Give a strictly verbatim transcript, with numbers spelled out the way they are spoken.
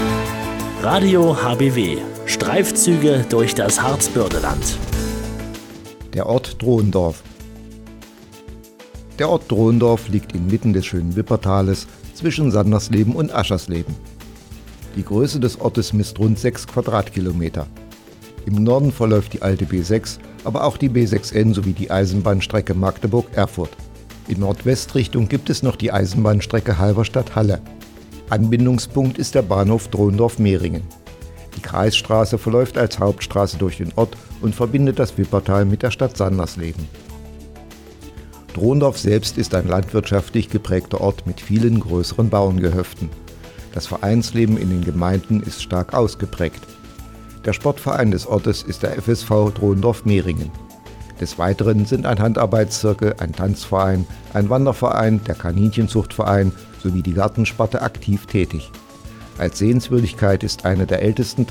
Radio H B W. Streifzüge durch das Harzbördeland. Der Ort Drohendorf. Der Ort Drohendorf liegt inmitten des schönen Wippertales zwischen Sandersleben und Aschersleben. Die Größe des Ortes misst rund sechs Quadratkilometer. Im Norden verläuft die alte B sechs, aber auch die B sechs N sowie die Eisenbahnstrecke Magdeburg-Erfurt. In Nordwestrichtung gibt es noch die Eisenbahnstrecke Halberstadt-Halle. Anbindungspunkt ist der Bahnhof Drohendorf-Mehringen. Die Kreisstraße verläuft als Hauptstraße durch den Ort und verbindet das Wippertal mit der Stadt Sandersleben. Drohendorf selbst ist ein landwirtschaftlich geprägter Ort mit vielen größeren Bauerngehöften. Das Vereinsleben in den Gemeinden ist stark ausgeprägt. Der Sportverein des Ortes ist der F S V Drohendorf-Mehringen. Des Weiteren sind ein Handarbeitszirkel, ein Tanzverein, ein Wanderverein, der Kaninchenzuchtverein sowie die Gartensparte aktiv tätig. Als Sehenswürdigkeit ist eine der ältesten